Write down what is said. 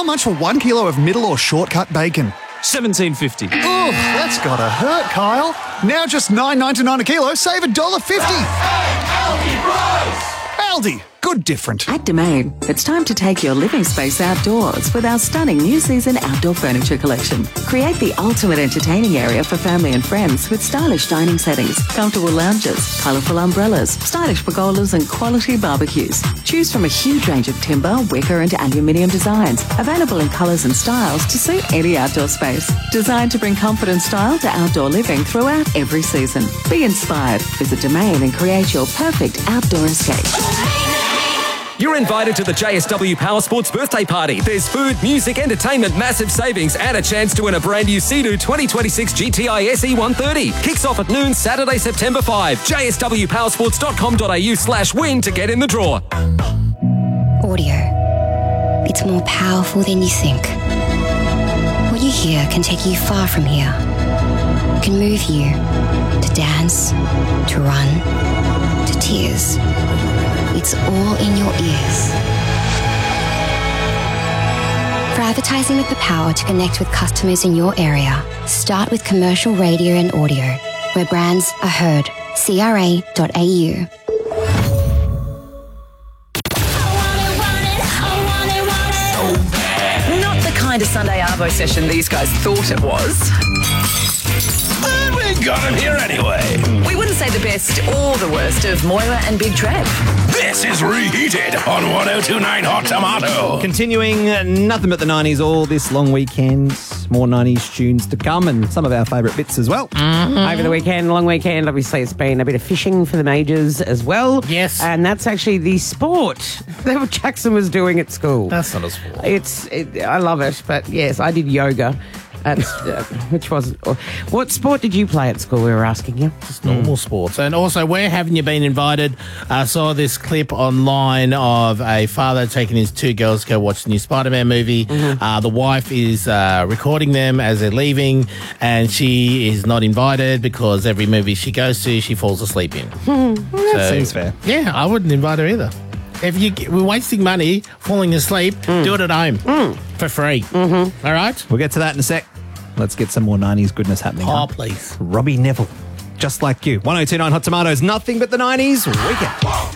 How much for 1 kilo of middle or shortcut bacon? $17.50. Ugh, that's gotta hurt, Kyle. Now just $9.99 a kilo, save $1.50. Aldi, good different. At Domain, it's time to take your living space outdoors with our stunning new season outdoor furniture collection. Create the ultimate entertaining area for family and friends with stylish dining settings, comfortable lounges, colourful umbrellas, stylish pergolas and quality barbecues. Choose from a huge range of timber, wicker and aluminium designs, available in colours and styles to suit any outdoor space. Designed to bring comfort and style to outdoor living throughout every season. Be inspired. Visit Domain and create your perfect outdoor escape. You're invited to the JSW Power Sports birthday party. There's food, music, entertainment, massive savings, and a chance to win a brand new Sea-Doo 2026 GTI SE 130. Kicks off at noon Saturday, September 5. jswpowersports.com.au/win to get in the draw. Audio. It's more powerful than you think. What you hear can take you far from here. It can move you to dance, to run, to tears. It's all in your ears. For advertising with the power to connect with customers in your area, start with commercial radio and audio, where brands are heard. CRA.au. Not the kind of Sunday Arvo session these guys thought it was. We got him here anyway. We wouldn't say the best or the worst of Moira and Big Trev. This is Reheated on 102.9 Hot Tomato. Continuing nothing but the 90s all this long weekend. More 90s tunes to come and some of our favourite bits as well. Over the weekend, long weekend, obviously it's been a bit of fishing for the majors as well. Yes. And that's actually the sport that Jackson was doing at school. That's not a sport. I love it, but yes, I did yoga. Which was what sport did you play at school? We were asking you. Just normal sports. And also, where haven't you been invited? I saw this clip online of a father taking his two girls to go watch the new Spider-Man movie. The wife is recording them as they're leaving, and she is not invited because every movie she goes to, she falls asleep in. That seems fair. Yeah, I wouldn't invite her either. If we're wasting money falling asleep, do it at home for free. All right? We'll get to that in a sec. Let's get some more 90s goodness happening. Oh, please. Robbie Neville, just like you. 102.9 Hot Tomatoes, nothing but the 90s weekend.